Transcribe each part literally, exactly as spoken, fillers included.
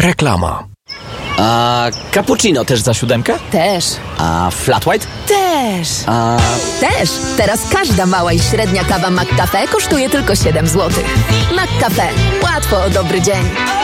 Reklama. A cappuccino też za siódemkę? Też. A flat white? Też. A... Też. Teraz każda mała i średnia kawa McCafe kosztuje tylko siedem złotych. McCafe. Łatwo o dobry dzień.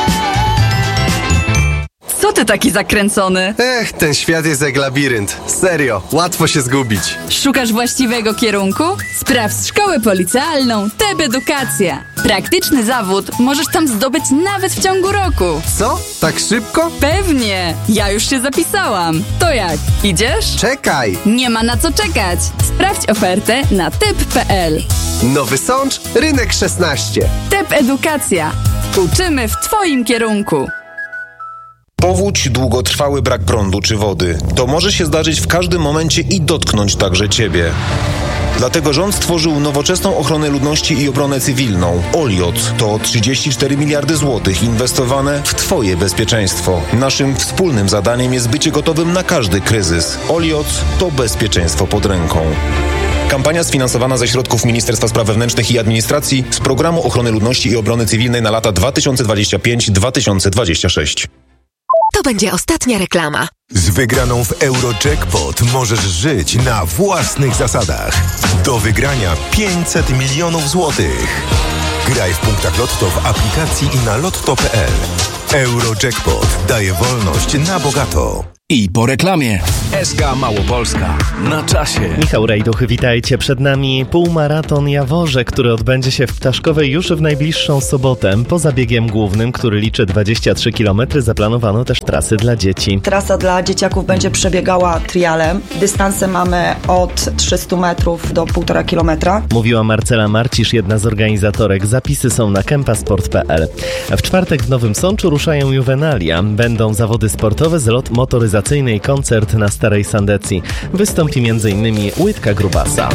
Co ty taki zakręcony? Ech, ten świat jest jak labirynt. Serio, łatwo się zgubić. Szukasz właściwego kierunku? Sprawdź szkołę policealną T E B Edukacja. Praktyczny zawód możesz tam zdobyć nawet w ciągu roku. Co? Tak szybko? Pewnie! Ja już się zapisałam. To jak? Idziesz? Czekaj! Nie ma na co czekać. Sprawdź ofertę na tep kropka pe el. Nowy Sącz, rynek szesnaście. T E B Edukacja. Uczymy w twoim kierunku. Powódź, długotrwały brak prądu czy wody. To może się zdarzyć w każdym momencie i dotknąć także Ciebie. Dlatego rząd stworzył nowoczesną ochronę ludności i obronę cywilną. Oliot to trzydzieści cztery miliardy złotych inwestowane w Twoje bezpieczeństwo. Naszym wspólnym zadaniem jest bycie gotowym na każdy kryzys. Oliot to bezpieczeństwo pod ręką. Kampania sfinansowana ze środków Ministerstwa Spraw Wewnętrznych i Administracji z Programu Ochrony Ludności i Obrony Cywilnej na lata dwa tysiące dwudziesty piąty do dwa tysiące dwudziestego szóstego. To będzie ostatnia reklama. Z wygraną w Eurojackpot możesz żyć na własnych zasadach. Do wygrania pięćset milionów złotych. Graj w punktach Lotto w aplikacji i na lotto kropka pe el. Eurojackpot daje wolność na bogato. I po reklamie. S K Małopolska. Na czasie. Michał Rejduch, witajcie. Przed nami półmaraton Jaworze, który odbędzie się w Ptaszkowej już w najbliższą sobotę. Poza biegiem głównym, który liczy dwadzieścia trzy kilometry, zaplanowano też trasy dla dzieci. Trasa dla dzieciaków będzie przebiegała trialem. Dystanse mamy od trzystu metrów do półtora kilometra. Mówiła Marcela Marcisz, jedna z organizatorek. Zapisy są na kempasport kropka pe el. W czwartek w Nowym Sączu ruszają juwenalia. Będą zawody sportowe, zlot motoryzacyjny i koncert na Starej Sandecji. Wystąpi m.in. Łydka Grubasa.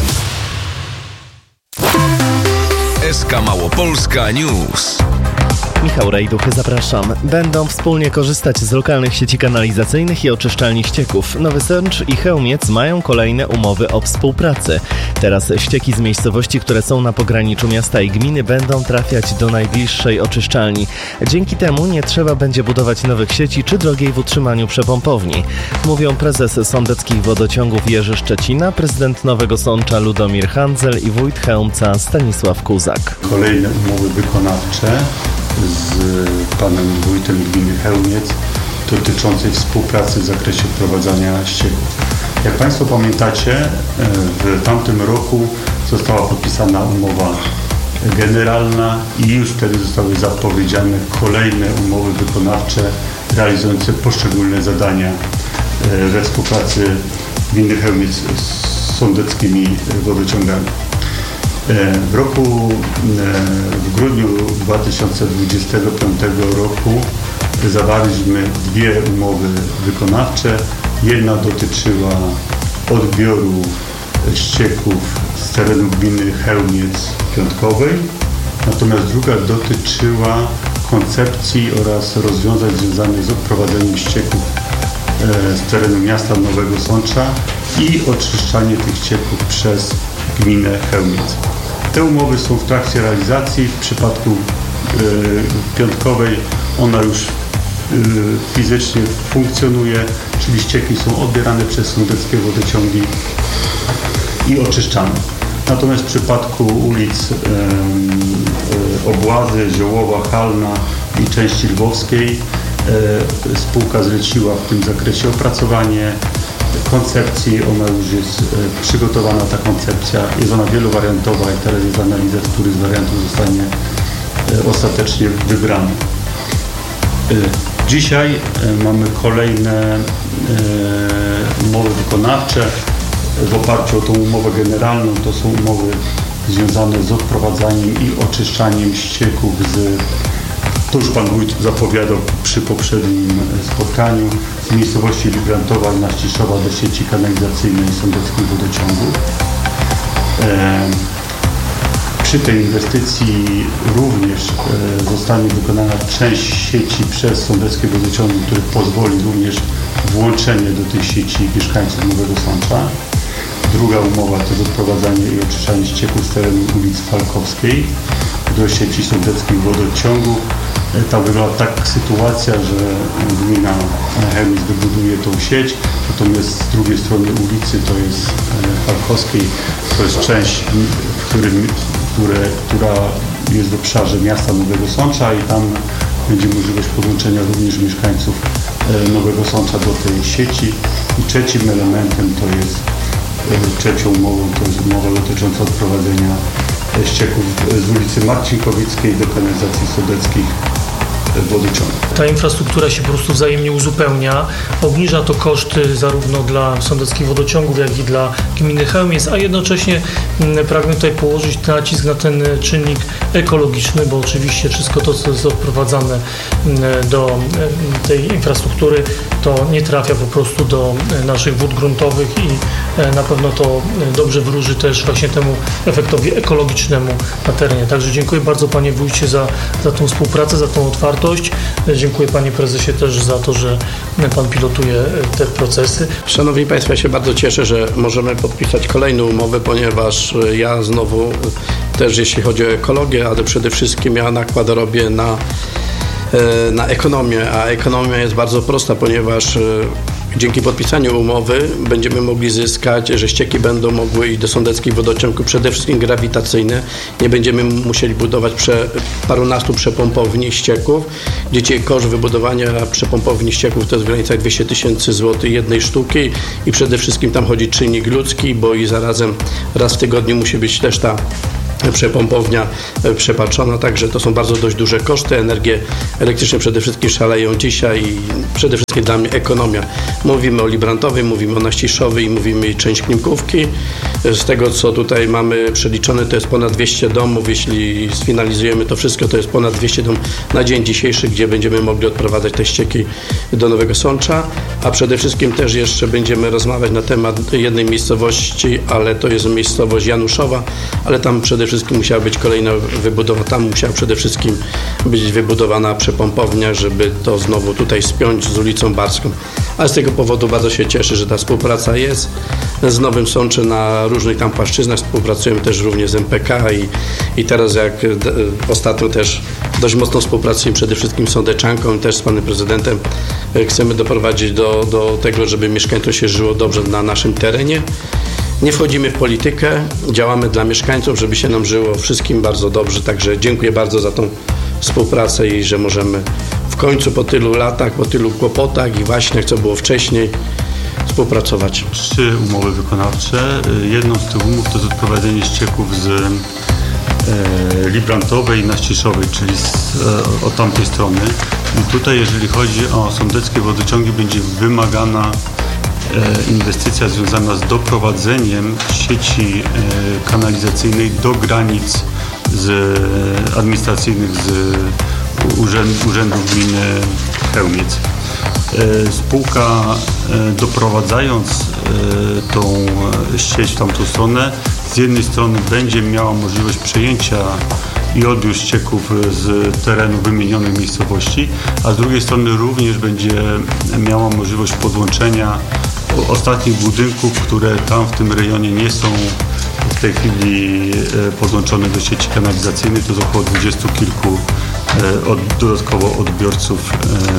S K Małopolska News. Michał Rejduch, zapraszam. Będą wspólnie korzystać z lokalnych sieci kanalizacyjnych i oczyszczalni ścieków. Nowy Sącz i Chełmiec mają kolejne umowy o współpracy. Teraz ścieki z miejscowości, które są na pograniczu miasta i gminy, będą trafiać do najbliższej oczyszczalni. Dzięki temu nie trzeba będzie budować nowych sieci czy drogiej w utrzymaniu przepompowni. Mówią prezes Sądeckich Wodociągów Jerzy Szczecina, prezydent Nowego Sącza Ludomir Handzel i wójt Chełmca Stanisław Kuzak. Kolejne umowy wykonawcze z panem wójtem gminy Chełmiec dotyczącej współpracy w zakresie wprowadzania ścieków. Jak Państwo pamiętacie, w tamtym roku została podpisana umowa generalna i już wtedy zostały zapowiedziane kolejne umowy wykonawcze realizujące poszczególne zadania we współpracy gminy Chełmiec z sądeckimi wodociągami. W roku, w grudniu dwa tysiące dwudziestego piątego roku zawarliśmy dwie umowy wykonawcze. Jedna dotyczyła odbioru ścieków z terenu gminy Chełmiec-Piątkowej, natomiast druga dotyczyła koncepcji oraz rozwiązań związanych z odprowadzeniem ścieków z terenu miasta Nowego Sącza i oczyszczanie tych ścieków przez gminę Chełmiec. Te umowy są w trakcie realizacji. W przypadku y, Piątkowej ona już y, fizycznie funkcjonuje, czyli ścieki są odbierane przez sądeckie wodociągi i oczyszczane. Natomiast w przypadku ulic y, y, Obłazy, Ziołowa, Halna i części lwowskiej y, spółka zleciła w tym zakresie opracowanie koncepcji. Ona już jest e, przygotowana, ta koncepcja. Jest ona wielowariantowa i teraz jest analiza, który z wariantów zostanie e, ostatecznie wybrany. E, dzisiaj e, mamy kolejne e, umowy wykonawcze. W oparciu o tą umowę generalną to są umowy związane z odprowadzaniem i oczyszczaniem ścieków z, to już Pan Wójt zapowiadał przy poprzednim spotkaniu, z miejscowości Librantowa i Naściszowa do sieci kanalizacyjnej sądeckich wodociągów. E, przy tej inwestycji również e, zostanie wykonana część sieci przez sądeckie wodociągi, który pozwoli również włączenie do tej sieci mieszkańców Nowego Sącza. Druga umowa to jest odprowadzanie i oczyszczanie ścieków z terenu ulic Falkowskiej do sieci sądeckich wodociągów. Tak wygląda tak sytuacja, że gmina Chełmiec wybuduje tą sieć, natomiast z drugiej strony ulicy to jest Falkowskiej, to jest część, w którym, które, która jest w obszarze miasta Nowego Sącza i tam będzie możliwość podłączenia również mieszkańców Nowego Sącza do tej sieci. I trzecim elementem to jest, trzecią umową to jest umowa dotycząca odprowadzenia ścieków z ulicy Marcinkowickiej do kanalizacji sodeckich wodociągu. Ta infrastruktura się po prostu wzajemnie uzupełnia, obniża to koszty zarówno dla sądeckich wodociągów, jak i dla gminy Chełmiec, a jednocześnie pragnę tutaj położyć nacisk na ten czynnik ekologiczny, bo oczywiście wszystko to, co jest odprowadzane do tej infrastruktury, to nie trafia po prostu do naszych wód gruntowych i na pewno to dobrze wróży też właśnie temu efektowi ekologicznemu na terenie. Także dziękuję bardzo panie wójcie za, za tą współpracę, za tą otwartość. Dziękuję panie prezesie też za to, że pan pilotuje te procesy. Szanowni państwo, ja się bardzo cieszę, że możemy podpisać kolejną umowę, ponieważ ja znowu też jeśli chodzi o ekologię, ale przede wszystkim ja nakład robię na na ekonomię, a ekonomia jest bardzo prosta, ponieważ dzięki podpisaniu umowy będziemy mogli zyskać, że ścieki będą mogły iść do sądeckich wodociągów, przede wszystkim grawitacyjne. Nie będziemy musieli budować prze, parunastu przepompowni ścieków. Dzisiaj koszt wybudowania przepompowni ścieków to jest w granicach dwieście tysięcy złotych jednej sztuki i przede wszystkim tam chodzi czynnik ludzki, bo i zarazem raz w tygodniu musi być też ta przepompownia przepatrzona, także to są bardzo dość duże koszty. Energie elektryczne przede wszystkim szaleją dzisiaj i przede wszystkim dla mnie ekonomia. Mówimy o Librantowej, mówimy o Naściszowej i mówimy część Klimkówki. Z tego, co tutaj mamy przeliczone, to jest ponad dwieście domów. Jeśli sfinalizujemy to wszystko, to jest ponad dwieście domów na dzień dzisiejszy, gdzie będziemy mogli odprowadzać te ścieki do Nowego Sącza, a przede wszystkim też jeszcze będziemy rozmawiać na temat jednej miejscowości, ale to jest miejscowość Januszowa, ale tam przede wszystkim musiała być kolejna wybudowa, tam musiała przede wszystkim być wybudowana przepompownia, żeby to znowu tutaj spiąć z ulicą Barską. A z tego powodu bardzo się cieszę, że ta współpraca jest. Z Nowym Sączem na różnych tam płaszczyznach współpracujemy też również z M P K i, i teraz jak d, ostatnio też dość mocno współpracujemy przede wszystkim z Sądeczanką i też z panem prezydentem. Chcemy doprowadzić do, do tego, żeby mieszkańcom się żyło dobrze na naszym terenie. Nie wchodzimy w politykę, działamy dla mieszkańców, żeby się nam żyło wszystkim bardzo dobrze, także dziękuję bardzo za tą współpracę i że możemy w końcu po tylu latach, po tylu kłopotach i waśniach, co było wcześniej, współpracować. Trzy umowy wykonawcze. Jedną z tych umów to jest odprowadzenie ścieków z e, Librantowej i Naściszowej, czyli z, e, od tamtej strony. I tutaj, jeżeli chodzi o sądeckie wodociągi, będzie wymagana inwestycja związana z doprowadzeniem sieci kanalizacyjnej do granic z administracyjnych z urzęd, urzędów gminy Chełmiec. Spółka doprowadzając tą sieć w tamtą stronę, z jednej strony będzie miała możliwość przejęcia i odbiór ścieków z terenu wymienionej miejscowości, a z drugiej strony również będzie miała możliwość podłączenia ostatnich budynków, które tam w tym rejonie nie są w tej chwili podłączone do sieci kanalizacyjnej. To jest około dwudziestu kilku od, dodatkowo odbiorców,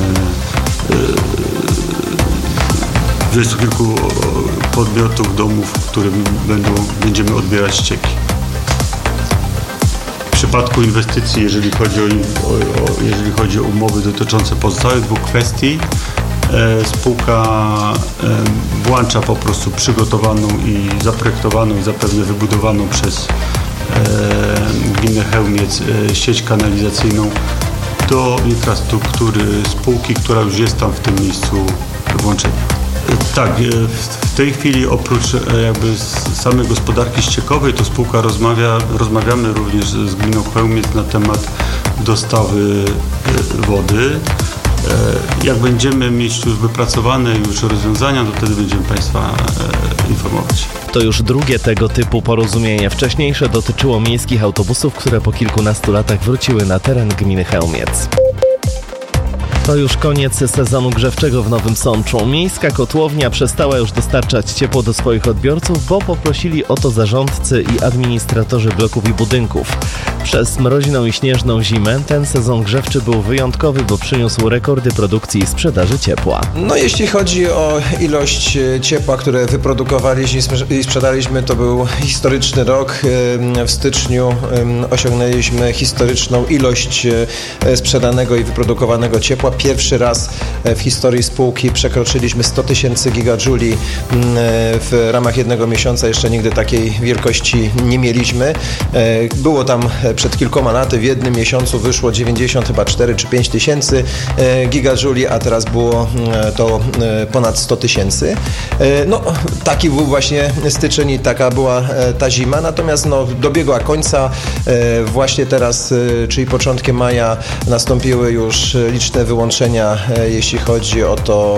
dwudziestu kilku podmiotów, domów, w którym będą, będziemy odbierać ścieki. W przypadku inwestycji, jeżeli chodzi o, o, jeżeli chodzi o umowy dotyczące pozostałych dwóch kwestii, spółka włącza po prostu przygotowaną i zaprojektowaną i zapewne wybudowaną przez gminę Chełmiec sieć kanalizacyjną do infrastruktury spółki, która już jest tam w tym miejscu włączenia. Tak, w tej chwili oprócz jakby samej gospodarki ściekowej to spółka rozmawia, rozmawiamy również z gminą Chełmiec na temat dostawy wody. Jak będziemy mieć już wypracowane już rozwiązania, to wtedy będziemy Państwa informować. To już drugie tego typu porozumienie. Wcześniejsze dotyczyło miejskich autobusów, które po kilkunastu latach wróciły na teren gminy Chełmiec. To już koniec sezonu grzewczego w Nowym Sączu. Miejska kotłownia przestała już dostarczać ciepło do swoich odbiorców, bo poprosili o to zarządcy i administratorzy bloków i budynków. Przez mroźną i śnieżną zimę ten sezon grzewczy był wyjątkowy, bo przyniósł rekordy produkcji i sprzedaży ciepła. No jeśli chodzi o ilość ciepła, które wyprodukowaliśmy i sprzedaliśmy, to był historyczny rok. W styczniu osiągnęliśmy historyczną ilość sprzedanego i wyprodukowanego ciepła. Pierwszy raz w historii spółki przekroczyliśmy sto tysięcy gigadżuli w ramach jednego miesiąca. Jeszcze nigdy takiej wielkości nie mieliśmy. Było tam przed kilkoma laty, w jednym miesiącu wyszło dziewięćdziesiąt, chyba cztery czy pięć tysięcy gigadżuli, a teraz było to ponad sto tysięcy. No, taki był właśnie styczeń i taka była ta zima, natomiast no, dobiegła końca. Właśnie teraz, czyli początkiem maja, nastąpiły już liczne wyłączenia, jeśli chodzi o to,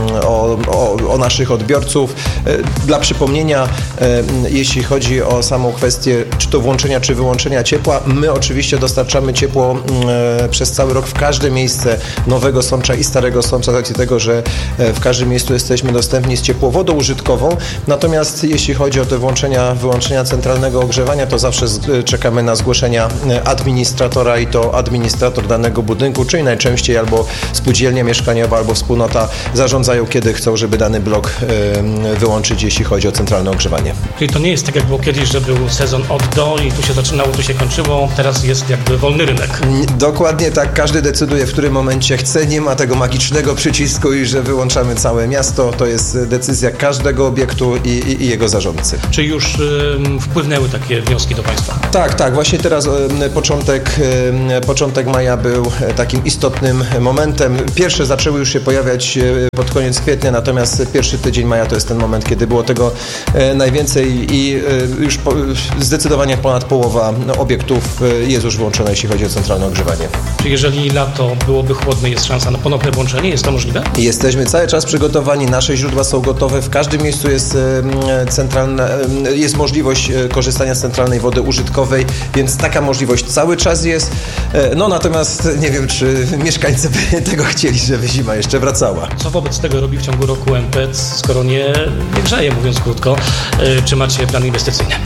o, o, o naszych odbiorców. Dla przypomnienia, jeśli chodzi o samą kwestię, czy to włączenia, czy wyłączenia ciepła, my oczywiście dostarczamy ciepło przez cały rok w każde miejsce Nowego Sącza i Starego Sącza, z racji tego, że w każdym miejscu jesteśmy dostępni z ciepłowodą użytkową. Natomiast jeśli chodzi o te włączenia, wyłączenia centralnego ogrzewania, to zawsze czekamy na zgłoszenia administratora i to administrator danego budynku, czyli najczęściej albo spółdzielnia mieszkaniowa, albo wspólnota zarządzają, kiedy chcą, żeby dany blok wyłączyć, jeśli chodzi o centralne ogrzewanie. Czyli to nie jest tak, jak było kiedyś, że był sezon od do i tu się zaczynało, tu się kończyło, teraz jest jakby wolny rynek. Dokładnie tak, każdy decyduje, w którym momencie chce, nie ma tego magicznego przycisku i że wyłączamy całe miasto, to jest decyzja każdego obiektu i, i, i jego zarządcy. Czy już y, wpłynęły takie wnioski do Państwa? Tak, tak, właśnie teraz y, początek, y, początek maja był takim istotnym momentem. Pierwsze zaczęły już się pojawiać y, pod koniec kwietnia, natomiast pierwszy tydzień maja to jest ten moment, kiedy było tego y, najwięcej i y, już po, zdecydowanie ponad połowa obiektów y, jest już włączona, jeśli chodzi o centralne ogrzewanie. Czy jeżeli lato byłoby chłodne, jest szansa na ponowne włączenie? Jest to możliwe? Jesteśmy cały czas przygotowani, nasze źródła są gotowe, w każdym miejscu jest centralna, jest możliwość korzystania z centralnej wody użytkowej, więc taka możliwość cały czas jest. No natomiast nie wiem, czy mieszkańcy by tego chcieli, żeby zima jeszcze wracała. Co wobec tego robi w ciągu roku M P E C, skoro nie, nie grzeje, mówiąc krótko? Czy macie plan inwestycyjny?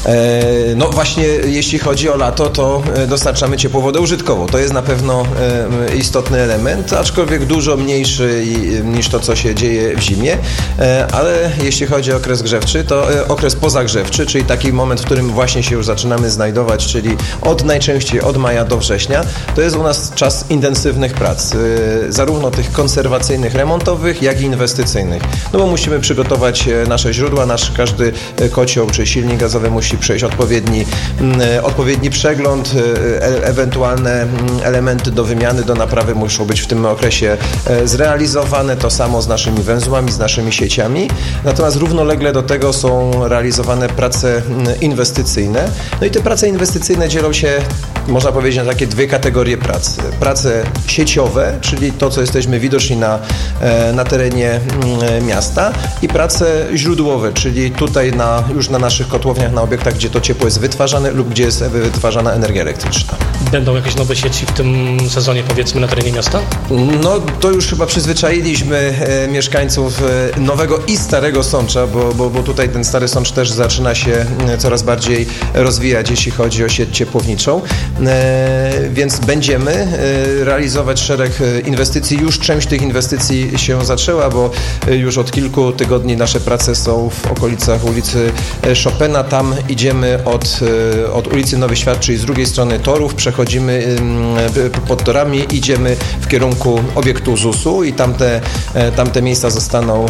No właśnie, jeśli chodzi o lato, to dostarczamy ciepłowodę użytkową. To jest na pewno istotny element, aczkolwiek dużo mniejszy niż to, co się dzieje w zimie, ale jeśli chodzi o okres grzewczy, to okres pozagrzewczy, czyli taki moment, w którym właśnie się już zaczynamy znajdować, czyli od najczęściej od maja do września, to jest u nas czas intensywnych prac, zarówno tych konserwacyjnych, remontowych, jak i inwestycyjnych. No bo musimy przygotować nasze źródła, nasz każdy kocioł czy silnik gazowy musi przejść odpowiedni, odpowiedni przegląd, e- ewentualne elementy do wymiany, do naprawy muszą być w tym okresie zrealizowane, to samo z naszymi węzłami, z naszymi sieciami. Natomiast równolegle do tego są realizowane prace inwestycyjne. No i te prace inwestycyjne dzielą się, można powiedzieć, na takie dwie kategorie prac. Prace sieciowe, czyli to, co jesteśmy widoczni na, na terenie miasta, i prace źródłowe, czyli tutaj na, już na naszych kotłowniach, na obiektach, gdzie to ciepło jest wytwarzane lub gdzie jest wytwarzana energia elektryczna. Będą jakieś nowe sieci w tym sezonie, powiedzmy, na terenie miasta? No to już chyba przyzwyczailiśmy e, mieszkańców e, Nowego i Starego Sącza, bo, bo, bo tutaj ten Stary Sącz też zaczyna się e, coraz bardziej rozwijać, jeśli chodzi o sieć ciepłowniczą, e, więc będziemy e, realizować szereg inwestycji. Już część tych inwestycji się zaczęła, bo e, już od kilku tygodni nasze prace są w okolicach ulicy Chopina. Tam idziemy od, e, od ulicy Nowy Świat, czyli z drugiej strony torów, przechodzimy e, pod torami, idziemy w kierunku obiektu zusu i tamte, tamte miejsca zostaną,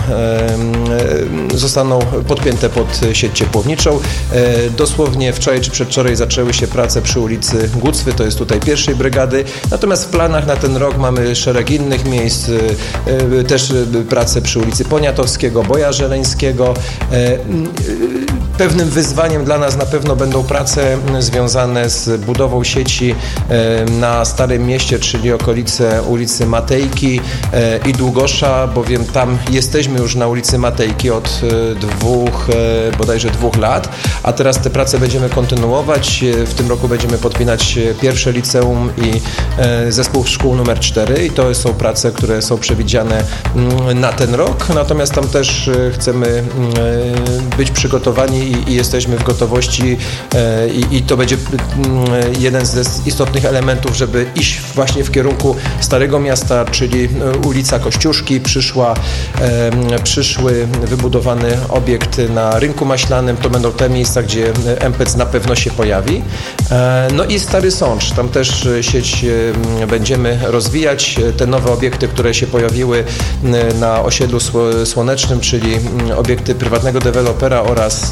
zostaną podpięte pod sieć ciepłowniczą. Dosłownie wczoraj czy przedwczoraj zaczęły się prace przy ulicy Gucwy, to jest tutaj pierwszej brygady, natomiast w planach na ten rok mamy szereg innych miejsc, też prace przy ulicy Poniatowskiego, Boja Żeleńskiego. Pewnym wyzwaniem dla nas na pewno będą prace związane z budową sieci na Starym Mieście, czyli okolice ulicy Matejki i Długosza, bowiem tam jesteśmy już na ulicy Matejki od dwóch, bodajże dwóch lat, a teraz te prace będziemy kontynuować. W tym roku będziemy podpinać pierwsze liceum i zespół szkół numer cztery i to są prace, które są przewidziane na ten rok, natomiast tam też chcemy być przygotowani i, i jesteśmy w gotowości i, i to będzie jeden z istotnych elementów, żeby iść właśnie w kierunku Starego Miasta, czyli ulica Kościuszki, przyszła, przyszły wybudowany obiekt na Rynku Maślanym, to będą te miejsca, gdzie M P C na pewno się pojawi. No i Stary Sącz, tam też sieć będziemy rozwijać. Te nowe obiekty, które się pojawiły na osiedlu Słonecznym, czyli obiekty prywatnego dewelopera oraz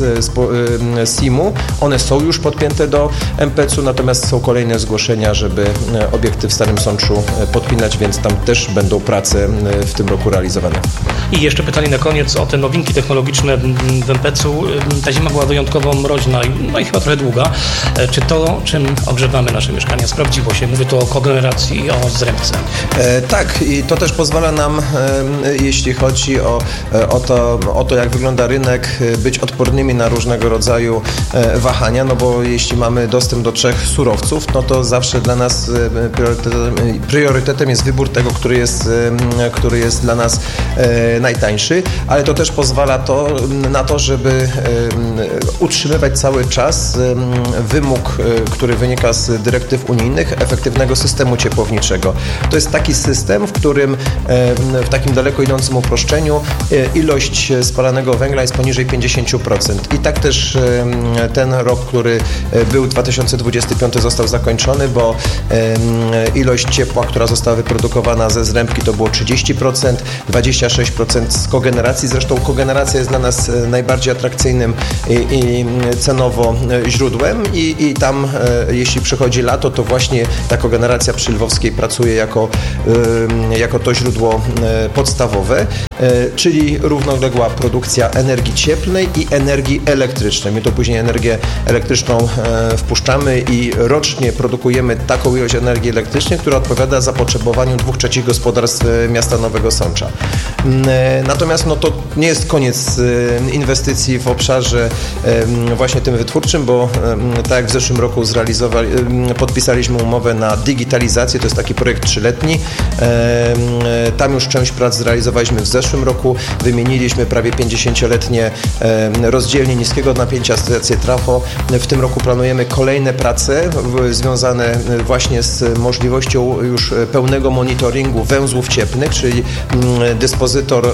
S I M-u, one są już podpięte do M P C-u, natomiast są kolejne zgłoszenia, żeby obiekty w Starym Sączu podpinać, więc tam też będą prace w tym roku realizowane. I jeszcze pytanie na koniec o te nowinki technologiczne w M P C-u. Ta zima była wyjątkowo mroźna, no i chyba trochę długa. Czy to, czym ogrzewamy nasze mieszkania, sprawdziło się? Mówię tu o kogeneracji i o zrębce. E, tak, i to też pozwala nam, e, jeśli chodzi o, o, to, o to, jak wygląda rynek, być odpornymi na różnego rodzaju e, wahania, no bo jeśli mamy dostęp do trzech surowców, no to zawsze dla nas priorytetem, priorytetem jest wybór tego, który jest, e, który jest dla nas e, najtańszy, ale to też pozwala to, na to, żeby e, utrzymywać cały czas e, wymóg, e, który wynika z dyrektyw unijnych, efektywnego systemu ciepłowniczego. To jest taki system, w którym w takim daleko idącym uproszczeniu ilość spalanego węgla jest poniżej pięćdziesiąt procent. I tak też ten rok, który był dwa tysiące dwudziesty piąty, został zakończony, bo ilość ciepła, która została wyprodukowana ze zrębki, to było trzydzieści procent, dwadzieścia sześć procent z kogeneracji. Zresztą kogeneracja jest dla nas najbardziej atrakcyjnym i, i cenowo źródłem i, i tam, jeśli przychodzi lato, to właśnie ta kogeneracja przy Lwowskiej pracuje jako, jako to źródło podstawowe, czyli równoległa produkcja energii cieplnej i energii elektrycznej. My to później energię elektryczną wpuszczamy i rocznie produkujemy taką ilość energii elektrycznej, która odpowiada zapotrzebowaniu dwóch trzecich gospodarstw miasta Nowego Sącza. Natomiast no, to nie jest koniec inwestycji w obszarze właśnie tym wytwórczym, bo tak jak w zeszłym roku zrealizowali, podpisaliśmy umowę na digitalizację, to jest taki projekt trzyletni. Tam już część prac zrealizowaliśmy w zeszłym roku, wymieniliśmy prawie pięćdziesięcioletnie rozdzielnie niskiego napięcia, stacje trafo. W tym roku planujemy kolejne prace związane właśnie z możliwością już pełnego monitoringu węzłów cieplnych, czyli dyspozytor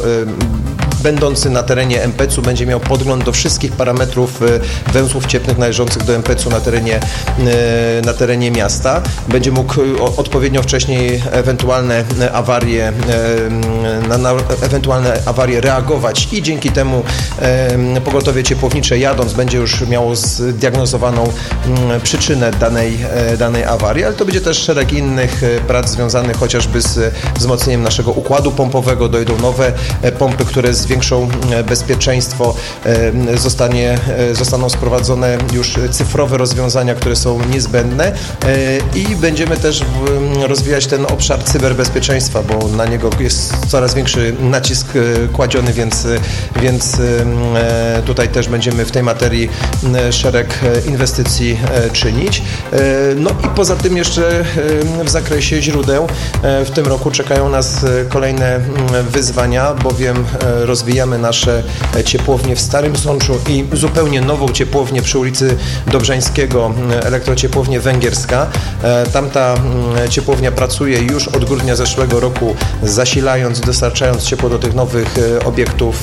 będący na terenie M P C-u będzie miał podgląd do wszystkich parametrów węzłów cieplnych należących do M P C-u na terenie, na terenie miasta. Będzie mógł odpowiednio wcześniej ewentualne awarie, na, na ewentualne awarie reagować i dzięki temu pogotowie ciepłownicze jadąc będzie już miało zdiagnozowaną przyczynę danej, danej awarii, ale to będzie też szereg innych prac związanych chociażby z wzmocnieniem naszego układu pompowego. Dojdą nowe pompy, które zwiększą bezpieczeństwo, zostanie, zostaną sprowadzone już cyfrowe rozwiązania, które są niezbędne i będziemy też rozwijać ten obszar cyberbezpieczeństwa, bo na niego jest coraz większy nacisk kładziony, więc, więc tutaj też będziemy w tej materii szereg inwestycji czynić. No i poza tym jeszcze w zakresie źródeł w tym roku czekają nas kolejne wyzwania, bowiem rozwijamy nasze ciepłownie w Starym Sączu i zupełnie nową ciepłownię przy ulicy Dobrzańskiego, elektrociepłownię Węgierska. Tamta ciepłownia pracuje już od grudnia zeszłego roku, zasilając, dostarczając ciepło do tych nowych obiektów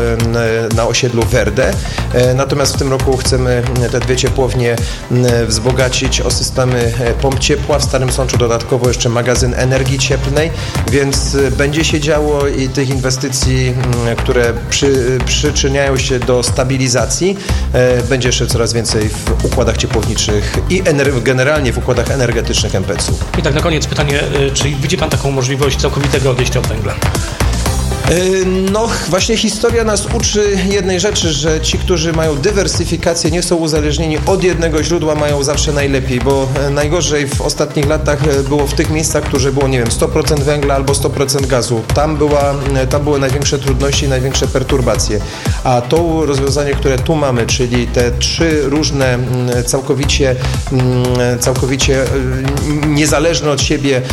na osiedlu Werde. Natomiast w tym roku chcemy te dwie ciepłownie wzbogacić o systemy pomp ciepła. W Starym Sączu dodatkowo jeszcze magazyn energii cieplnej, więc będzie się działo i tych inwestycji, które przy, przyczyniają się do stabilizacji, będzie jeszcze coraz więcej w układach ciepłowniczych i ener- generalnie w układach energetycznych M P C-u. I tak na koniec pytanie, czy widzi Pan taką możliwość całkowitego odejścia od węgla? No właśnie historia nas uczy jednej rzeczy, że ci, którzy mają dywersyfikację, nie są uzależnieni od jednego źródła, mają zawsze najlepiej, bo najgorzej w ostatnich latach było w tych miejscach, które było, nie wiem, sto procent węgla albo sto procent gazu. Tam, była, tam były największe trudności i największe perturbacje. A to rozwiązanie, które tu mamy, czyli te trzy różne, całkowicie, całkowicie niezależne od siebie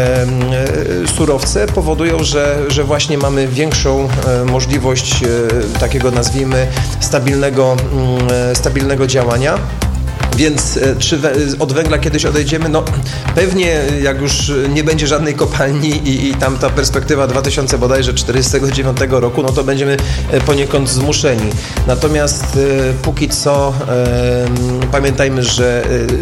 surowce powodują, że, że właśnie mamy większą e, możliwość e, takiego, nazwijmy, stabilnego, e, stabilnego działania. Więc czy od węgla kiedyś odejdziemy? No pewnie jak już nie będzie żadnej kopalni i, i tam ta perspektywa dwa tysiące bodajże czterdziestego dziewiątego roku, no to będziemy poniekąd zmuszeni. Natomiast póki co pamiętajmy, że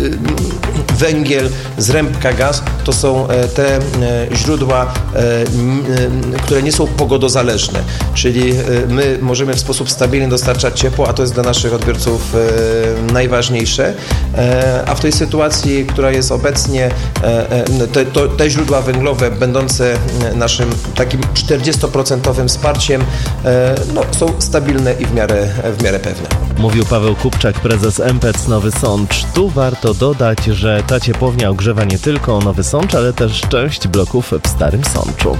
węgiel, zrębka, gaz to są te źródła, które nie są pogodozależne, czyli my możemy w sposób stabilny dostarczać ciepło, a to jest dla naszych odbiorców najważniejsze, a w tej sytuacji, która jest obecnie, te, to, te źródła węglowe będące naszym takim czterdziestoprocentowym wsparciem, no, są stabilne i w miarę, w miarę pewne. Mówił Paweł Kupczak, prezes M P E C Nowy Sącz. Tu warto dodać, że ta ciepłownia ogrzewa nie tylko Nowy Sącz, ale też część bloków w Starym Sączu.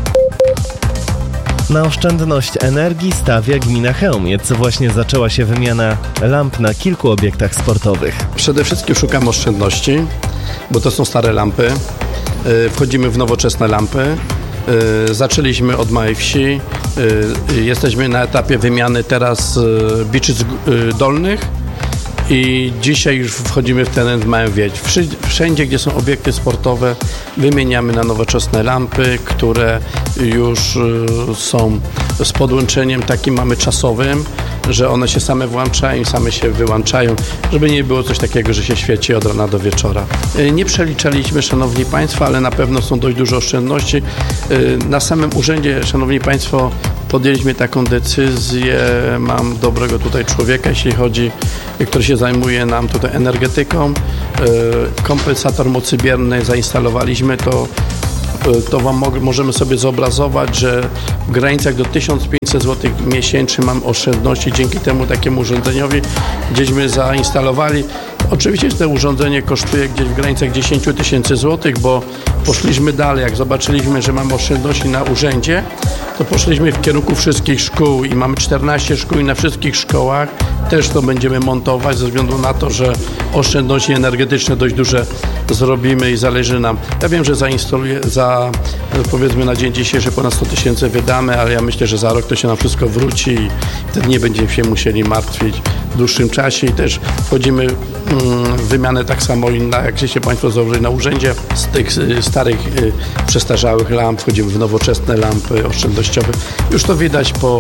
Na oszczędność energii stawia gmina Chełmiec. Właśnie zaczęła się wymiana lamp na kilku obiektach sportowych. Przede wszystkim szukam oszczędności, bo to są stare lampy. Wchodzimy w nowoczesne lampy. Zaczęliśmy od małej wsi. Jesteśmy na etapie wymiany teraz biczyc dolnych. I dzisiaj już wchodzimy w teren w małym wieś. Wszędzie, gdzie są obiekty sportowe, wymieniamy na nowoczesne lampy, które już są z podłączeniem takim mamy czasowym, że one się same włączają, same się wyłączają, żeby nie było coś takiego, że się świeci od rana do wieczora. Nie przeliczaliśmy, szanowni państwo, ale na pewno są dość duże oszczędności. Na samym urzędzie, szanowni państwo, podjęliśmy taką decyzję, mam dobrego tutaj człowieka, jeśli chodzi, który się zajmuje nam tutaj energetyką. Kompensator mocy biernej zainstalowaliśmy, to to wam możemy sobie zobrazować, że w granicach do tysiąc pięćset złotych miesięcznie mam oszczędności dzięki temu takiemu urządzeniowi, gdzieśmy zainstalowali. Oczywiście to urządzenie kosztuje gdzieś w granicach dziesięć tysięcy złotych, bo poszliśmy dalej, jak zobaczyliśmy, że mamy oszczędności na urzędzie, to poszliśmy w kierunku wszystkich szkół i mamy czternaście szkół i na wszystkich szkołach też to będziemy montować ze względu na to, że oszczędności energetyczne dość duże zrobimy i zależy nam. Ja wiem, że zainstaluję, za powiedzmy na dzień dzisiejszy ponad sto tysięcy wydamy, ale ja myślę, że za rok to się nam wszystko wróci i wtedy nie będziemy się musieli martwić w dłuższym czasie i też wchodzimy w wymianę tak samo inna, jak się Państwo założyli na urzędzie, z tych starych, przestarzałych lamp wchodzimy w nowoczesne lampy oszczędnościowe. Już to widać po,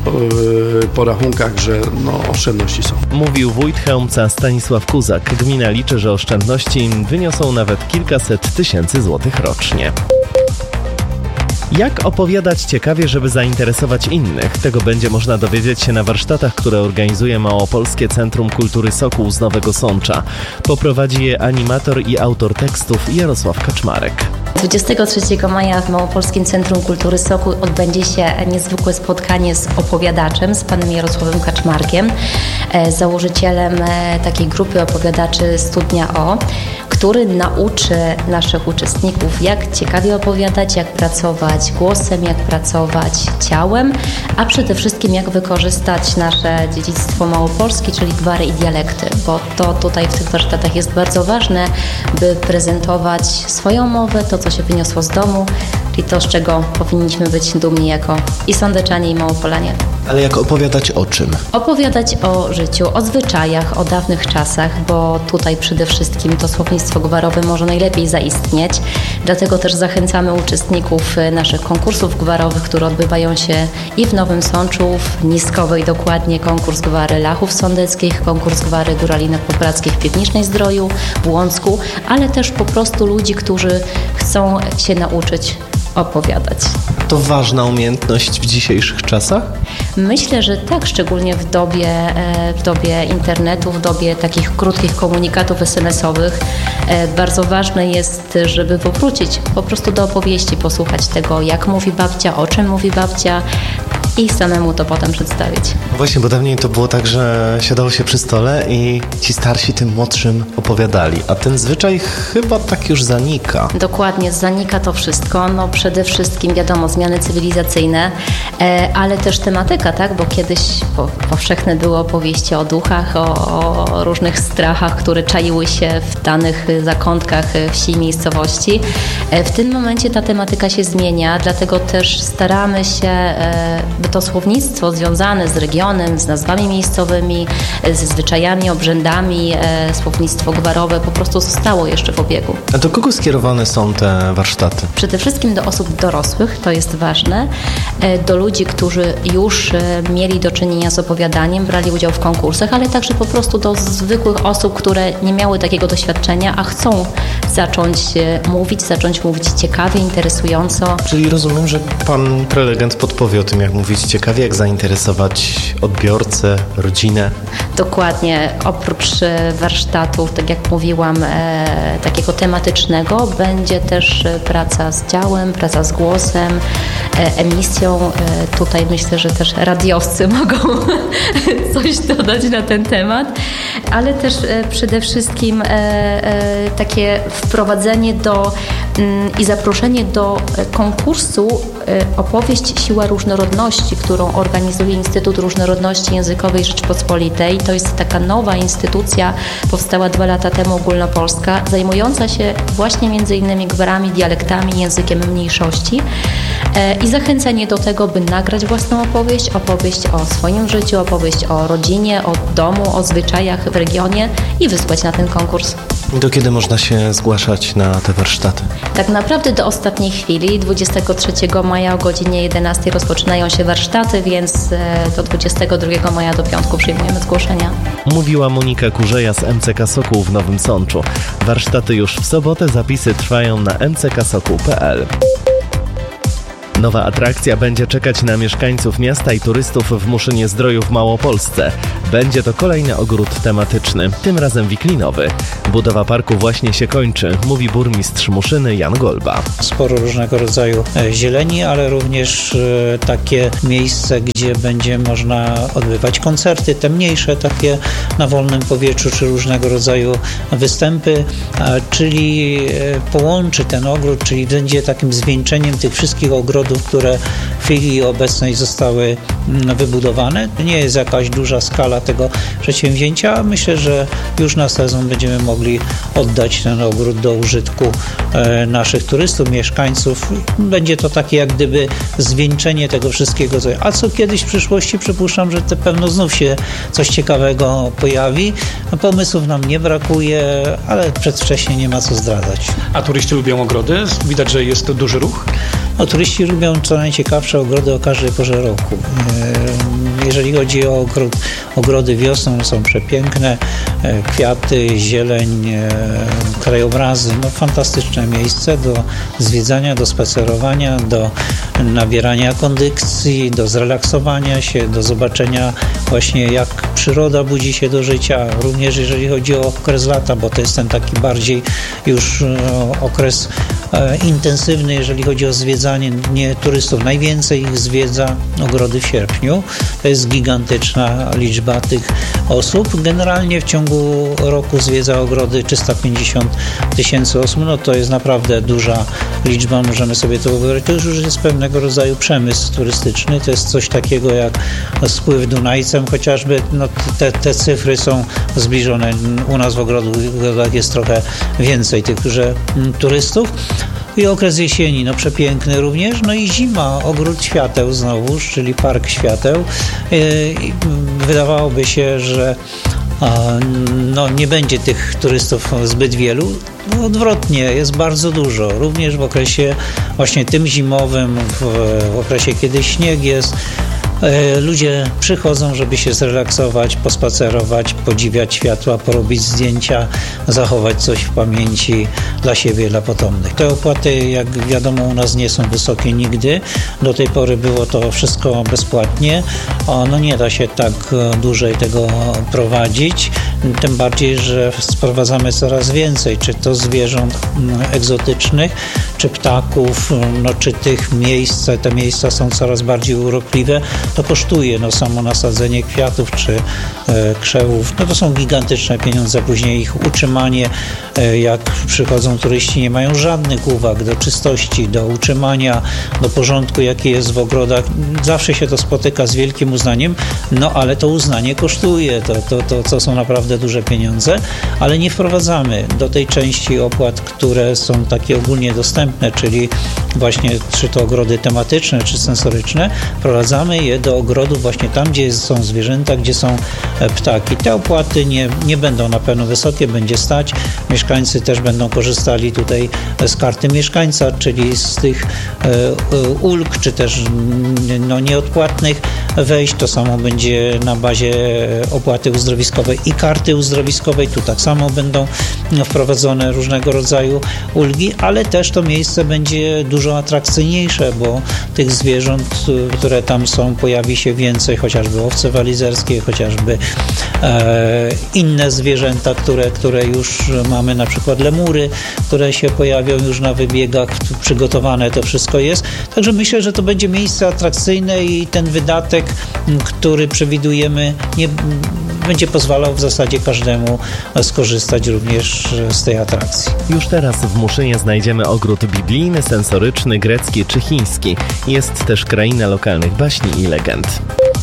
po rachunkach, że no, oszczędności są. Mówił wójt Chełmca Stanisław Kuzak. Gmina liczy, że oszczędności wyniosą nawet kilkaset tysięcy złotych rocznie. Jak opowiadać ciekawie, żeby zainteresować innych? Tego będzie można dowiedzieć się na warsztatach, które organizuje Małopolskie Centrum Kultury Sokół z Nowego Sącza. Poprowadzi je animator i autor tekstów Jarosław Kaczmarek. dwudziestego trzeciego maja w Małopolskim Centrum Kultury Sokół odbędzie się niezwykłe spotkanie z opowiadaczem, z panem Jarosławem Kaczmarkiem, założycielem takiej grupy opowiadaczy Studnia O, który nauczy naszych uczestników, jak ciekawie opowiadać, jak pracować głosem, jak pracować ciałem, a przede wszystkim jak wykorzystać nasze dziedzictwo małopolskie, czyli gwary i dialekty, bo to tutaj w tych warsztatach jest bardzo ważne, by prezentować swoją mowę, to co się wyniosło z domu, czyli to, z czego powinniśmy być dumni jako i sądeczanie, i Małopolanie. Ale jak opowiadać o czym? Opowiadać o życiu, o zwyczajach, o dawnych czasach, bo tutaj przede wszystkim to słownictwo gwarowe może najlepiej zaistnieć. Dlatego też zachęcamy uczestników naszych konkursów gwarowych, które odbywają się i w Nowym Sączu, w Niskowej dokładnie, konkurs gwary Lachów Sądeckich, konkurs gwary Góralinek Poprackich w Piwnicznej Zdroju, w Łącku, ale też po prostu ludzi, którzy chcą się nauczyć opowiadać. To ważna umiejętność w dzisiejszych czasach? Myślę, że tak, szczególnie w dobie, w dobie internetu, w dobie takich krótkich komunikatów es em esowych. Bardzo ważne jest, żeby powrócić po prostu do opowieści, posłuchać tego, jak mówi babcia, o czym mówi babcia i samemu to potem przedstawić. Właśnie, bo dawniej to było tak, że siadało się przy stole i ci starsi tym młodszym opowiadali, a ten zwyczaj chyba tak już zanika. Dokładnie, zanika to wszystko. No przede wszystkim wiadomo, zmiany cywilizacyjne, ale też tematyka, tak? Bo kiedyś powszechne były opowieści o duchach, o, o różnych strachach, które czaiły się w danych zakątkach wsi i miejscowości. W tym momencie ta tematyka się zmienia, dlatego też staramy się, by to słownictwo związane z regionem, z nazwami miejscowymi, ze zwyczajami, obrzędami, słownictwo gwarowe po prostu zostało jeszcze w obiegu. A do kogo skierowane są te warsztaty? Przede wszystkim do osób dorosłych, to jest ważne, do ludzi, którzy już mieli do czynienia z opowiadaniem, brali udział w konkursach, ale także po prostu do zwykłych osób, które nie miały takiego doświadczenia, a chcą zacząć mówić, zacząć mówić ciekawie, interesująco. Czyli rozumiem, że pan prelegent podpowie o tym, jak mówić ciekawie, jak zainteresować odbiorcę, rodzinę. Dokładnie. Oprócz warsztatów, tak jak mówiłam, e, takiego tematycznego, będzie też praca z działem, praca z głosem, e, emisją. E, tutaj myślę, że też radiowcy mogą coś dodać na ten temat, ale też e, przede wszystkim e, e, takie wprowadzenie do mm, i zaproszenie do konkursu e, opowieść Siła Różnorodności, którą organizuje Instytut Różnorodności Językowej Rzeczypospolitej. To jest taka nowa instytucja, powstała dwa lata temu, ogólnopolska, zajmująca się właśnie między innymi gwarami, dialektami, językiem mniejszości e, i zachęcenie do tego, by nagrać własną opowieść, opowieść o swoim życiu, opowieść o rodzinie, o domu, o zwyczajach w regionie i wysłać na ten konkurs. Do kiedy można się zgłaszać na te warsztaty? Tak naprawdę do ostatniej chwili, dwudziestego trzeciego maja o godzinie jedenastej rozpoczynają się warsztaty, więc do dwudziestego drugiego maja do piątku przyjmujemy zgłoszenia. Mówiła Monika Kurzeja z M C K Sokół w Nowym Sączu. Warsztaty już w sobotę, zapisy trwają na m c k sokół kropka p l. Nowa atrakcja będzie czekać na mieszkańców miasta i turystów w Muszynie-Zdroju w Małopolsce. Będzie to kolejny ogród tematyczny, tym razem wiklinowy. Budowa parku właśnie się kończy, mówi burmistrz Muszyny Jan Golba. Sporo różnego rodzaju zieleni, ale również takie miejsce, gdzie będzie można odbywać koncerty, te mniejsze, takie na wolnym powietrzu, czy różnego rodzaju występy, czyli połączy ten ogród, czyli będzie takim zwieńczeniem tych wszystkich ogrodów, które w chwili obecnej zostały wybudowane. Nie jest jakaś duża skala tego przedsięwzięcia. Myślę, że już na sezon będziemy mogli oddać ten ogród do użytku naszych turystów, mieszkańców. Będzie to takie jak gdyby zwieńczenie tego wszystkiego. A co kiedyś w przyszłości, przypuszczam, że to pewno znów się coś ciekawego pojawi. Pomysłów nam nie brakuje, ale przedwcześnie nie ma co zdradzać. A turyści lubią ogrody? Widać, że jest to duży ruch? No, turyści lubią co najciekawsze ogrody o każdej porze roku. Jeżeli chodzi o ogród, ogrody wiosną, są przepiękne, kwiaty, zieleń, krajobrazy, no fantastyczne miejsce do zwiedzania, do spacerowania, do nabierania kondycji, do zrelaksowania się, do zobaczenia właśnie jak przyroda budzi się do życia, również jeżeli chodzi o okres lata, bo to jest ten taki bardziej już okres intensywny, jeżeli chodzi o zwiedzanie nie turystów. Najwięcej ich zwiedza ogrody w sierpniu. To jest gigantyczna liczba tych osób. Generalnie w ciągu roku zwiedza ogrody trzysta pięćdziesiąt tysięcy osób. No to jest naprawdę duża liczba. Możemy sobie to wyobrazić. To już jest pewnego rodzaju przemysł turystyczny. To jest coś takiego jak spływ Dunajcem, chociażby no, te, te cyfry są zbliżone. U nas w ogrodach jest trochę więcej tych że, turystów. I okres jesieni, no przepiękny również, no i zima, ogród świateł znowuż, czyli Park Świateł. Wydawałoby się, że no, nie będzie tych turystów zbyt wielu. No, odwrotnie, jest bardzo dużo, również w okresie właśnie tym zimowym, w, w okresie kiedy śnieg jest. Ludzie przychodzą, żeby się zrelaksować, pospacerować, podziwiać światła, porobić zdjęcia, zachować coś w pamięci dla siebie, dla potomnych. Te opłaty, jak wiadomo, u nas nie są wysokie nigdy. Do tej pory było to wszystko bezpłatnie. No nie da się tak dłużej tego prowadzić, tym bardziej, że sprowadzamy coraz więcej, czy to zwierząt egzotycznych, czy ptaków, no, czy tych miejsc, te miejsca są coraz bardziej urokliwe. to kosztuje. No, samo nasadzenie kwiatów czy e, krzewów, no to są gigantyczne pieniądze. Później ich utrzymanie, e, jak przychodzą turyści, nie mają żadnych uwag do czystości, do utrzymania, do porządku, jaki jest w ogrodach. Zawsze się to spotyka z wielkim uznaniem, no ale to uznanie kosztuje. To, to, to, to są naprawdę duże pieniądze, ale nie wprowadzamy do tej części opłat, które są takie ogólnie dostępne, czyli właśnie czy to ogrody tematyczne, czy sensoryczne, wprowadzamy je do ogrodów właśnie tam, gdzie są zwierzęta, gdzie są ptaki. Te opłaty nie, nie będą na pewno wysokie, będzie stać. Mieszkańcy też będą korzystali tutaj z karty mieszkańca, czyli z tych e, ulg, czy też no, nieodpłatnych wejść. To samo będzie na bazie opłaty uzdrowiskowej i karty uzdrowiskowej. Tu tak samo będą wprowadzone różnego rodzaju ulgi, ale też to miejsce będzie dużo atrakcyjniejsze, bo tych zwierząt, które tam są, pojawi się więcej, chociażby owce walizerskie, chociażby e, inne zwierzęta, które, które już mamy, na przykład lemury, które się pojawią już na wybiegach, przygotowane to wszystko jest. Także myślę, że to będzie miejsce atrakcyjne i ten wydatek, który przewidujemy, nie będzie pozwalał w zasadzie każdemu skorzystać również z tej atrakcji. Już teraz w Muszynie znajdziemy ogród biblijny, sensoryczny, grecki czy chiński. Jest też kraina lokalnych baśni i legend.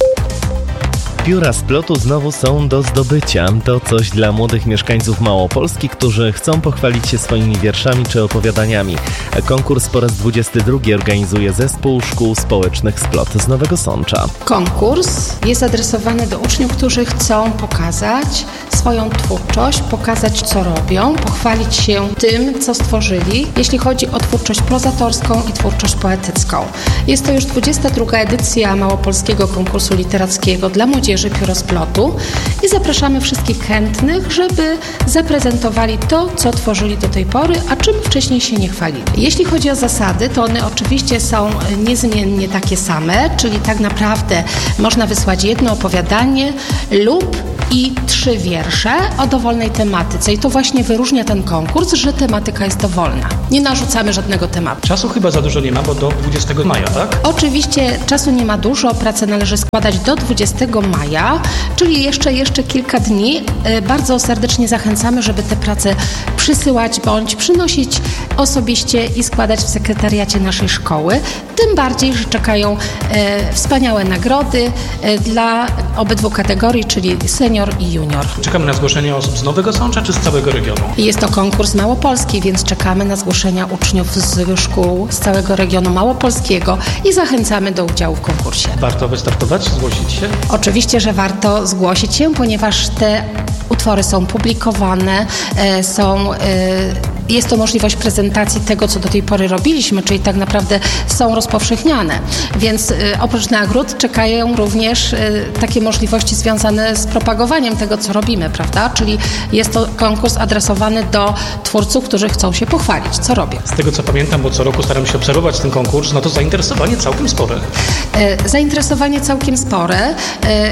Pióra z plotu znowu są do zdobycia. To coś dla młodych mieszkańców Małopolski, którzy chcą pochwalić się swoimi wierszami czy opowiadaniami. Konkurs po raz dwudziesty drugi organizuje Zespół Szkół Społecznych Splot z Nowego Sącza. Konkurs jest adresowany do uczniów, którzy chcą pokazać swoją twórczość, pokazać co robią, pochwalić się tym, co stworzyli, jeśli chodzi o twórczość prozatorską i twórczość poetycką. Jest to już dwudziesta druga edycja Małopolskiego Konkursu Literackiego dla młodzieży Pióro z plotu i zapraszamy wszystkich chętnych, żeby zaprezentowali to, co tworzyli do tej pory, a czym wcześniej się nie chwalili. Jeśli chodzi o zasady, to one oczywiście są niezmiennie takie same, czyli tak naprawdę można wysłać jedno opowiadanie lub i trzy wiersze o dowolnej tematyce. I to właśnie wyróżnia ten konkurs, że tematyka jest dowolna. Nie narzucamy żadnego tematu. Czasu chyba za dużo nie ma, bo do dwudziestego maja, tak? Oczywiście czasu nie ma dużo, pracę należy składać do dwudziestego maja, czyli jeszcze, jeszcze kilka dni. Bardzo serdecznie zachęcamy, żeby te prace przysyłać bądź przynosić osobiście i składać w sekretariacie naszej szkoły. Tym bardziej, że czekają e, wspaniałe nagrody e, dla obydwu kategorii, czyli senior i junior. Czekamy na zgłoszenia osób z Nowego Sącza czy z całego regionu? Jest to konkurs małopolski, więc czekamy na zgłoszenia uczniów z szkół z całego regionu małopolskiego i zachęcamy do udziału w konkursie. Warto wystartować, zgłosić się? Oczywiście, że warto zgłosić się, ponieważ te utwory są publikowane, e, są... E, Jest to możliwość prezentacji tego, co do tej pory robiliśmy, czyli tak naprawdę są rozpowszechniane. Więc y, oprócz nagród czekają również y, takie możliwości związane z propagowaniem tego, co robimy, prawda? Czyli jest to konkurs adresowany do twórców, którzy chcą się pochwalić, co robią. Z tego, co pamiętam, bo co roku staram się obserwować ten konkurs, no to zainteresowanie całkiem spore. Y, zainteresowanie całkiem spore. Y,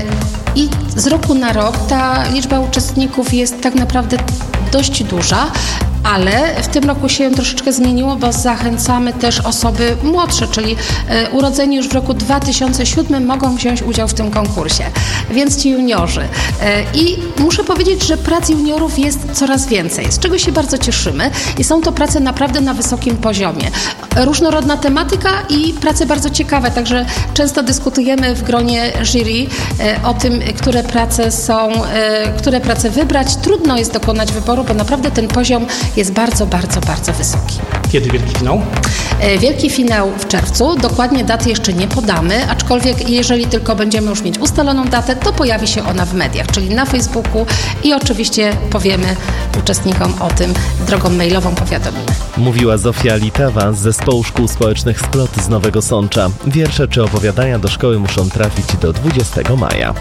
I z roku na rok ta liczba uczestników jest tak naprawdę dość duża. Ale w tym roku się troszeczkę zmieniło, bo zachęcamy też osoby młodsze, czyli y, urodzeni już w roku dwa tysiące siódmym mogą wziąć udział w tym konkursie, więc ci juniorzy. Y, I muszę powiedzieć, że prac juniorów jest coraz więcej, z czego się bardzo cieszymy i są to prace naprawdę na wysokim poziomie. Różnorodna tematyka i prace bardzo ciekawe, także często dyskutujemy w gronie jury y, o tym, które prace są, y, które prace wybrać. Trudno jest dokonać wyboru, bo naprawdę ten poziom jest bardzo, bardzo, bardzo wysoki. Kiedy wielki finał? Wielki finał w czerwcu. Dokładnie daty jeszcze nie podamy, aczkolwiek jeżeli tylko będziemy już mieć ustaloną datę, to pojawi się ona w mediach, czyli na Facebooku i oczywiście powiemy uczestnikom o tym drogą mailową, powiadomimy. Mówiła Zofia Litawa z Zespołu Szkół Społecznych Splot z Nowego Sącza. Wiersze czy opowiadania do szkoły muszą trafić do dwudziestego maja.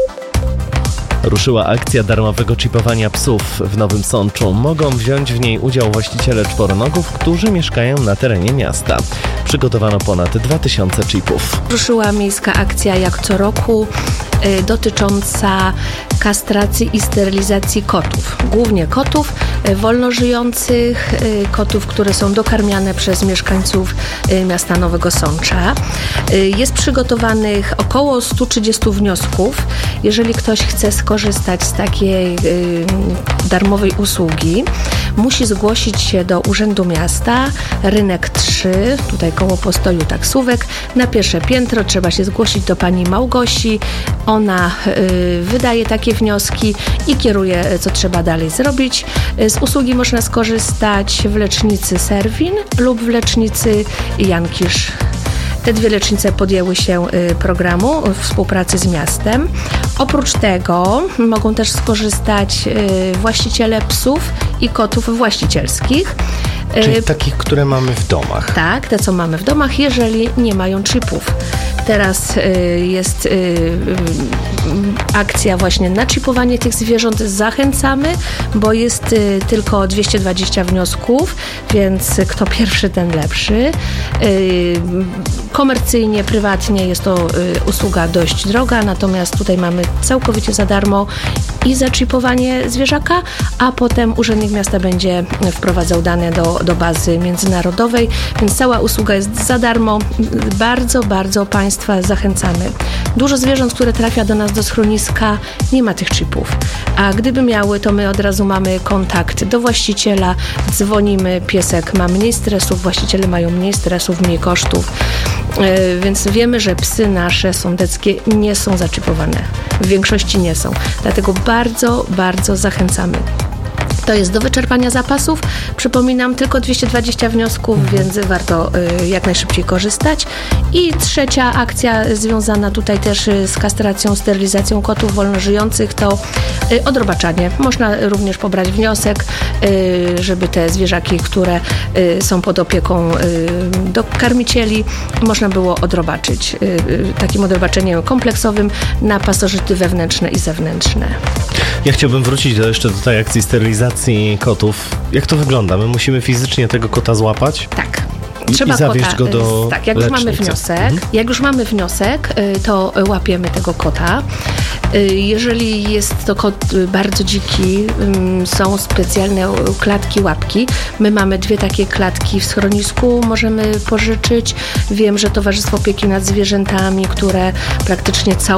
Ruszyła akcja darmowego czipowania psów w Nowym Sączu. Mogą wziąć w niej udział właściciele czworonogów, którzy mieszkają na terenie miasta. Przygotowano ponad dwa tysiące chipów. Ruszyła miejska akcja jak co roku y, dotycząca kastracji i sterylizacji kotów. Głównie kotów wolnożyjących, kotów, które są dokarmiane przez mieszkańców miasta Nowego Sącza. Jest przygotowanych około sto trzydzieści wniosków. Jeżeli ktoś chce skorzystać z takiej darmowej usługi, musi zgłosić się do Urzędu Miasta, Rynek trzy, tutaj koło postoju taksówek. Na pierwsze piętro trzeba się zgłosić do pani Małgosi. Ona y, wydaje takie wnioski i kieruje, co trzeba dalej zrobić. Z usługi można skorzystać w lecznicy Serwin lub w lecznicy Jankisz. Te dwie lecznice podjęły się programu w współpracy z miastem. Oprócz tego mogą też skorzystać właściciele psów i kotów właścicielskich. Czyli takich, które mamy w domach. Tak, te co mamy w domach, jeżeli nie mają chipów. Teraz y, jest y, y, akcja właśnie na chipowanie tych zwierząt. Zachęcamy, bo jest y, tylko dwieście dwadzieścia wniosków, więc kto pierwszy, ten lepszy. Y, komercyjnie, prywatnie jest to y, usługa dość droga, natomiast tutaj mamy całkowicie za darmo i zaczipowanie zwierzaka, a potem Urzędnik Miasta będzie wprowadzał dane do, do bazy międzynarodowej, więc cała usługa jest za darmo. Bardzo, bardzo Państwa zachęcamy. Dużo zwierząt, które trafia do nas do schroniska, nie ma tych chipów, a gdyby miały, to my od razu mamy kontakt do właściciela, dzwonimy, piesek ma mniej stresów, właściciele mają mniej stresów, mniej kosztów, yy, więc wiemy, że psy nasze sądeckie nie są zaczipowane. W większości nie są, dlatego bardzo, bardzo zachęcamy. To jest do wyczerpania zapasów. Przypominam, tylko dwieście dwadzieścia wniosków, mhm. więc warto y, jak najszybciej korzystać. I trzecia akcja związana tutaj też y, z kastracją, sterylizacją kotów wolnożyjących to y, odrobaczanie. Można również pobrać wniosek, y, żeby te zwierzaki, które y, są pod opieką y, do karmicieli, można było odrobaczyć. Y, y, takim odrobaczeniem kompleksowym na pasożyty wewnętrzne i zewnętrzne. Ja chciałbym wrócić do, jeszcze do tej akcji sterylizacji kotów. Jak to wygląda? My musimy fizycznie tego kota złapać? Tak. Trzeba I zawieźć kota, go do Tak, jak lecznicy. już mamy wniosek, mhm. jak już mamy wniosek, to łapiemy tego kota. Jeżeli jest to kot bardzo dziki, są specjalne klatki, łapki. My mamy dwie takie klatki w schronisku, możemy pożyczyć. Wiem, że Towarzystwo Opieki nad Zwierzętami, które praktycznie całą